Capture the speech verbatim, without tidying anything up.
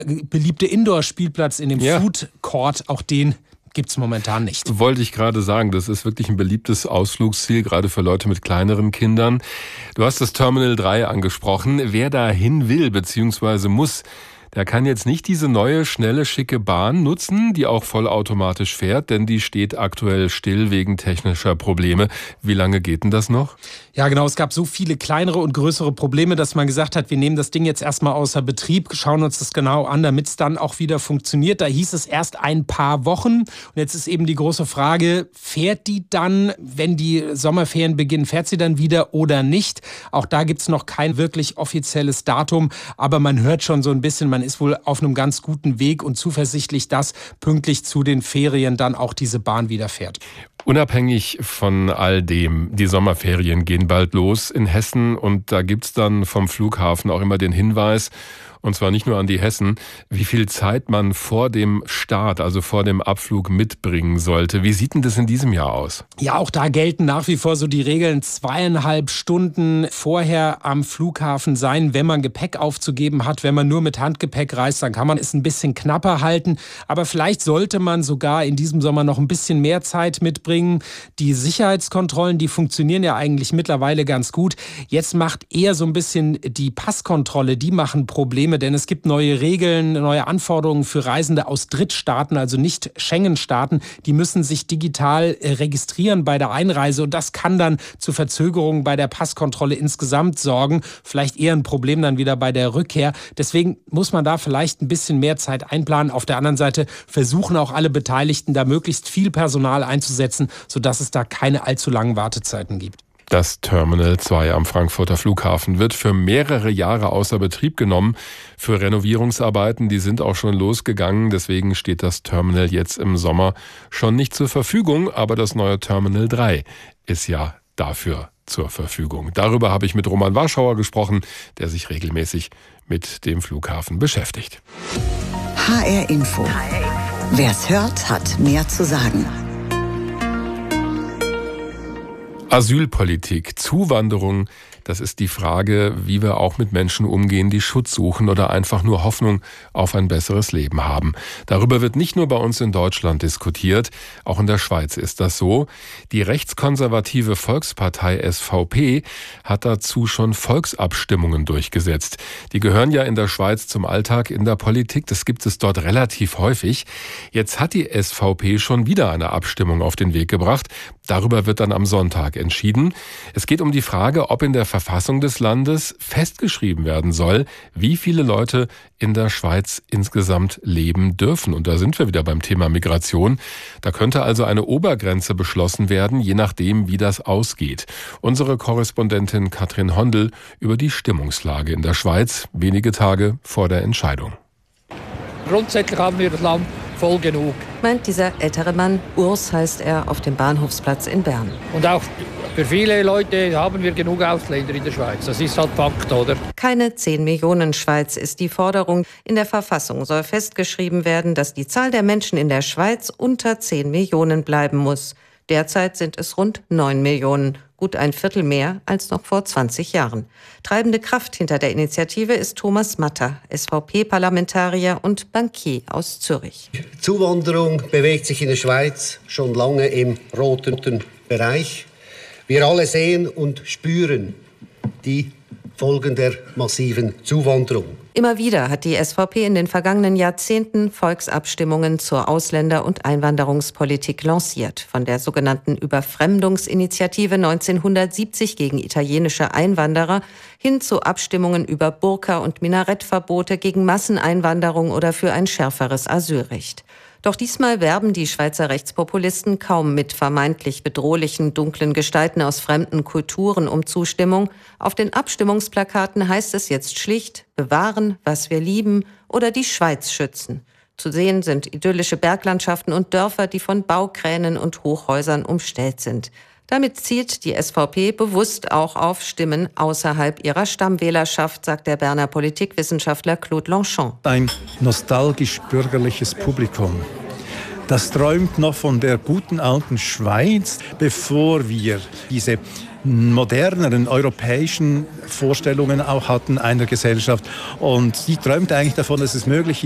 beliebte Indoor-Spielplatz in dem Ja. Food Court, auch den gibt es momentan nicht. Wollte ich gerade sagen, das ist wirklich ein beliebtes Ausflugsziel, gerade für Leute mit kleineren Kindern. Du hast das Terminal drei angesprochen. Wer da hin will bzw. muss, der kann jetzt nicht diese neue, schnelle, schicke Bahn nutzen, die auch vollautomatisch fährt, denn die steht aktuell still wegen technischer Probleme. Wie lange geht denn das noch? Ja, genau. Es gab so viele kleinere und größere Probleme, dass man gesagt hat, wir nehmen das Ding jetzt erstmal außer Betrieb, schauen uns das genau an, damit es dann auch wieder funktioniert. Da hieß es erst ein paar Wochen. Und jetzt ist eben die große Frage, fährt die dann, wenn die Sommerferien beginnen, fährt sie dann wieder oder nicht? Auch da gibt es noch kein wirklich offizielles Datum, aber man hört schon so ein bisschen, man ist wohl auf einem ganz guten Weg und zuversichtlich, dass pünktlich zu den Ferien dann auch diese Bahn wieder fährt. Unabhängig von all dem, die Sommerferien gehen bald los in Hessen und da gibt's dann vom Flughafen auch immer den Hinweis, und zwar nicht nur an die Hessen, wie viel Zeit man vor dem Start, also vor dem Abflug mitbringen sollte. Wie sieht denn das in diesem Jahr aus? Ja, auch da gelten nach wie vor so die Regeln, zweieinhalb Stunden vorher am Flughafen sein, wenn man Gepäck aufzugeben hat. Wenn man nur mit Handgepäck reist, dann kann man es ein bisschen knapper halten. Aber vielleicht sollte man sogar in diesem Sommer noch ein bisschen mehr Zeit mitbringen. Die Sicherheitskontrollen, die funktionieren ja eigentlich mittlerweile ganz gut. Jetzt macht eher so ein bisschen die Passkontrolle, die machen Probleme. Denn es gibt neue Regeln, neue Anforderungen für Reisende aus Drittstaaten, also nicht Schengen-Staaten. Die müssen sich digital registrieren bei der Einreise und das kann dann zu Verzögerungen bei der Passkontrolle insgesamt sorgen. Vielleicht eher ein Problem dann wieder bei der Rückkehr. Deswegen muss man da vielleicht ein bisschen mehr Zeit einplanen. Auf der anderen Seite versuchen auch alle Beteiligten, da möglichst viel Personal einzusetzen, sodass es da keine allzu langen Wartezeiten gibt. Das Terminal zwei am Frankfurter Flughafen wird für mehrere Jahre außer Betrieb genommen. Für Renovierungsarbeiten, die sind auch schon losgegangen. Deswegen steht das Terminal jetzt im Sommer schon nicht zur Verfügung. Aber das neue Terminal drei ist ja dafür zur Verfügung. Darüber habe ich mit Roman Warschauer gesprochen, der sich regelmäßig mit dem Flughafen beschäftigt. H R Info. Wer's hört, hat mehr zu sagen. Asylpolitik, Zuwanderung, das ist die Frage, wie wir auch mit Menschen umgehen, die Schutz suchen oder einfach nur Hoffnung auf ein besseres Leben haben. Darüber wird nicht nur bei uns in Deutschland diskutiert, auch in der Schweiz ist das so. Die rechtskonservative Volkspartei S V P hat dazu schon Volksabstimmungen durchgesetzt. Die gehören ja in der Schweiz zum Alltag in der Politik, das gibt es dort relativ häufig. Jetzt hat die S V P schon wieder eine Abstimmung auf den Weg gebracht. Darüber wird dann am Sonntag entschieden. Es geht um die Frage, ob in der Verfassung des Landes festgeschrieben werden soll, wie viele Leute in der Schweiz insgesamt leben dürfen. Und da sind wir wieder beim Thema Migration. Da könnte also eine Obergrenze beschlossen werden, je nachdem, wie das ausgeht. Unsere Korrespondentin Katrin Hondel über die Stimmungslage in der Schweiz, wenige Tage vor der Entscheidung. Grundsätzlich haben wir das Land voll genug. Meint dieser ältere Mann, Urs heißt er, auf dem Bahnhofsplatz in Bern. Und auch für viele Leute haben wir genug Ausländer in der Schweiz. Das ist halt Fakt, oder? Keine zehn Millionen Schweiz ist die Forderung. In der Verfassung soll festgeschrieben werden, dass die Zahl der Menschen in der Schweiz unter zehn Millionen bleiben muss. Derzeit sind es rund neun Millionen, gut ein Viertel mehr als noch vor zwanzig Jahren. Treibende Kraft hinter der Initiative ist Thomas Matter, S V P-Parlamentarier und Bankier aus Zürich. Zuwanderung bewegt sich in der Schweiz schon lange im roten Bereich. Wir alle sehen und spüren die Folgen der massiven Zuwanderung. Immer wieder hat die S V P in den vergangenen Jahrzehnten Volksabstimmungen zur Ausländer- und Einwanderungspolitik lanciert. Von der sogenannten Überfremdungsinitiative neunzehnhundertsiebzig gegen italienische Einwanderer hin zu Abstimmungen über Burka- und Minarettverbote gegen Masseneinwanderung oder für ein schärferes Asylrecht. Doch diesmal werben die Schweizer Rechtspopulisten kaum mit vermeintlich bedrohlichen, dunklen Gestalten aus fremden Kulturen um Zustimmung. Auf den Abstimmungsplakaten heißt es jetzt schlicht: bewahren, was wir lieben oder die Schweiz schützen. Zu sehen sind idyllische Berglandschaften und Dörfer, die von Baukränen und Hochhäusern umstellt sind. Damit zielt die S V P bewusst auch auf Stimmen außerhalb ihrer Stammwählerschaft, sagt der Berner Politikwissenschaftler Claude Lanchon. Ein nostalgisch-bürgerliches Publikum. Das träumt noch von der guten alten Schweiz, bevor wir diese moderneren europäischen Vorstellungen auch hatten einer Gesellschaft. Und die träumt eigentlich davon, dass es möglich ist,